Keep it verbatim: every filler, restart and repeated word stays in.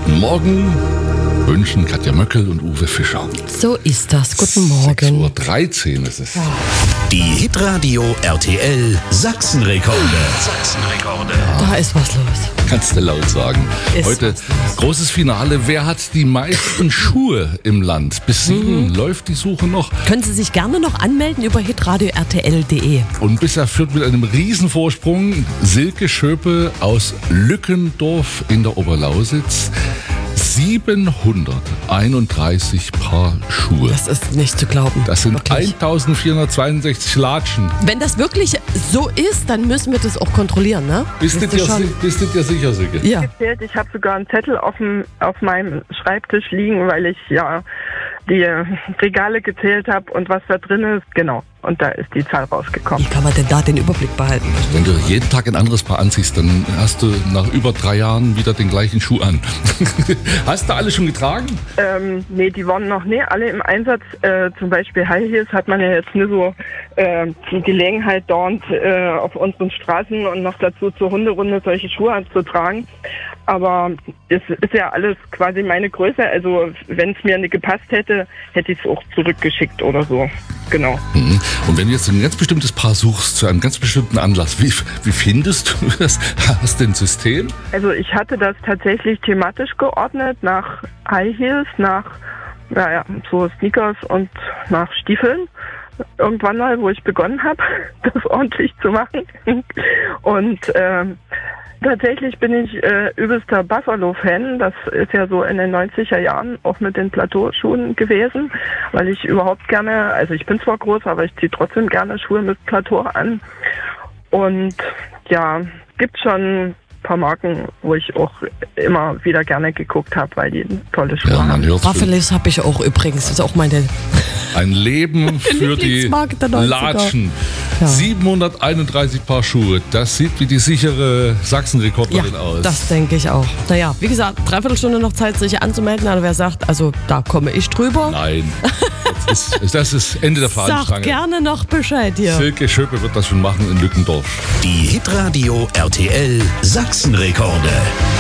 Guten Morgen wünschen Katja Möckel und Uwe Fischer. So ist das. Guten Morgen. sechs Uhr dreizehn ist es. Die Hitradio R T L Sachsenrekorde. Sachsenrekorde. Da ist was los. Kannst du laut sagen. Ist Heute was los. großes Finale. Wer hat die meisten Schuhe im Land? Bis sieben Mhm. läuft die Suche noch. Können Sie sich gerne noch anmelden über hitradio r t l punkt d e. Und bisher führt mit einem Riesenvorsprung Silke Schöpe aus Lückendorf in der Oberlausitz. siebenhunderteinunddreißig Paar Schuhe. Das ist nicht zu glauben. Das sind Wirklich. eintausendvierhundertzweiundsechzig Latschen. Wenn das wirklich so ist, dann müssen wir das auch kontrollieren, ne? Bist du Wisst dir, ihr schon? si- bist du dir sicher, Silke? Ja. gezählt. Ich habe sogar einen Zettel auf, dem, auf meinem Schreibtisch liegen, weil ich ja die Regale gezählt habe und was da drin ist. Genau. Und da ist die Zahl rausgekommen. Wie kann man denn da den Überblick behalten? Wenn du jeden Tag ein anderes Paar anziehst, dann hast du nach über drei Jahren wieder den gleichen Schuh an. Hast du alle schon getragen? Ähm, nee, die waren noch nie alle im Einsatz. Äh, zum Beispiel High Heels hat man ja jetzt nur so äh, die Gelegenheit, dauernd äh, auf unseren Straßen und noch dazu zur Hunderunde solche Schuhe anzutragen. Aber es ist ja alles quasi meine Größe. Also wenn es mir nicht gepasst hätte, hätte ich es auch zurückgeschickt oder so. Genau. Mhm. Und wenn du jetzt ein ganz bestimmtes Paar suchst, zu einem ganz bestimmten Anlass, wie, wie findest du das? Hast du ein System? Also ich hatte das tatsächlich thematisch geordnet nach High Heels, nach naja, so Sneakers und nach Stiefeln. Irgendwann mal, wo ich begonnen habe, das ordentlich zu machen. Und ähm, tatsächlich bin ich äh, übelster Buffalo-Fan. Das ist ja so in den neunziger Jahren auch mit den Plateauschuhen gewesen, weil ich überhaupt gerne, also ich bin zwar groß, aber ich ziehe trotzdem gerne Schuhe mit Plateau an. Und ja, gibt schon ein paar Marken, wo ich auch immer wieder gerne geguckt habe, weil die tolle Schuhe Ja, man haben. hört Raffaellos habe ich auch übrigens. Das ist auch meine. ein Leben für die Lieblingsmarke der neunziger. Latschen. Ja. siebenhunderteinunddreißig Paar Schuhe. Das sieht wie die sichere Sachsenrekordlerin Ja, aus. das denke ich auch. Naja, wie gesagt, dreiviertel Stunde noch Zeit, sich anzumelden. Aber wer sagt, also da komme ich drüber, Nein, das ist, das ist Ende der sagt Fahnenstange. gerne noch Bescheid hier. Silke Schöpe wird das schon machen in Lückendorf. Die Hitradio R T L Sachsenrekorde.